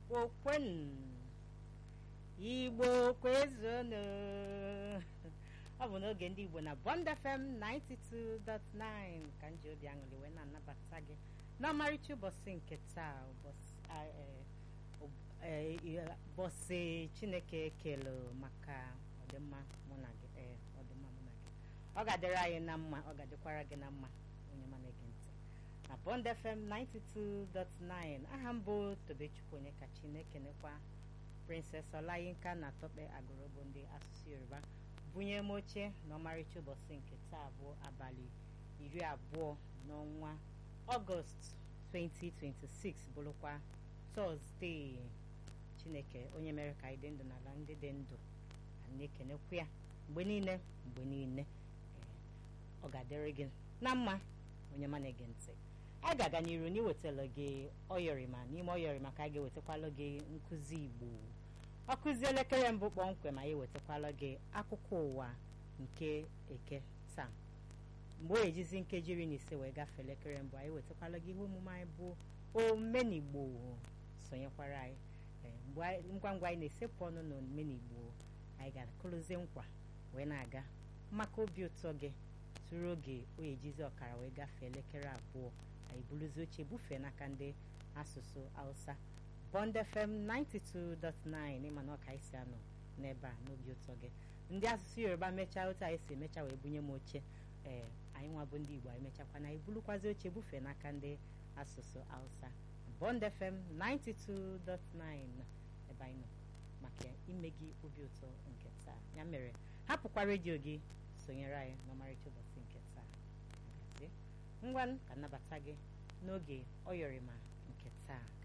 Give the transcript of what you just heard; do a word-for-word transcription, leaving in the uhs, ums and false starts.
okwen Igbo kwezonu. Ọ bụ n'oge ndị Igbo na Bond F M ninety-two point nine ka m ji obi aṅụrị wee na-anabata gị n'ọmarịcha ụbọchị nke taa, ụbọchị Chineke kele maka ọdịmma mụ na gị. Ee, ọdịmma mụ na gị, ọ ga-adịrị anyị na mma, ọ ga-adịkwara gị na mma onye ma na-ege ntị na Bond F M ninety-two point nine. Aha m bụ Tobechukwu onye ka Chineke nekwa Princess Olayinka na Tope Agụrụbụ ndị asụsụ Yoruba bunye m oche n'ọmarịcha ụbọchị nke taa bụ abalị iri abụọ n'ọnwa Ọgọst twenty twenty-six, bụrụkwa Tọzdee. Chineke onye mere ka anyị dị ndụ n'ala ndị dị ndụ, anyị ekenekwu ya mgbe niile mgbe niile. Ọ ga-adịrị gị na mma onye ma na-ege ntị. Anyị ga-aga n'iru n'iwetara gị ọyọrịma, n'ime ọyọrịma ka anyị ga-ewetakwala gị nkụzi Igbo. Ọkụzi elekere mbụ kpọmkwem anyị ewetakwala gị akụkọ ụwa nke eke taa. Mgbe o ejizi nkeji iri na ise wee gafee elekere mbụ, anyị wetakwala gị ihe omume anyị bụ omenigbo. Sonyekwara anyị ngwa ngwa anyị na-esepụ ọnụ na omenigbo. Anyị ga-akụrụzie nkwa wee na-aga maka obi ụtọ gị tụrụ oge o ejizi ọkara wee gafee elekere abụọ, anyị buruzie oche bufee n'aka ndị asụsụ Hausa. Bond F M ninety-two point nine, ịma na ọka isi anọ n'ebe a n'obi ụtọ gị. Ndị asụsụ Yoruba mechaa otu anyị si emecha wee bunye m oche, ee anyị nwa bụ ndị Igbo anyị mechakwa na ibulukwazi oche bufee n'aka ndị asụsụ Hausa. Bond F M ninety-two point nine ebe anyị nọ maka ime gị obi ụtọ nke taa. Ya mere hapụkwa redio gị sonyere anyị n'ọmarịcha ụbọchị nke taa. Ngwa ka nnabata gị n'oge ọyọrịma nke taa.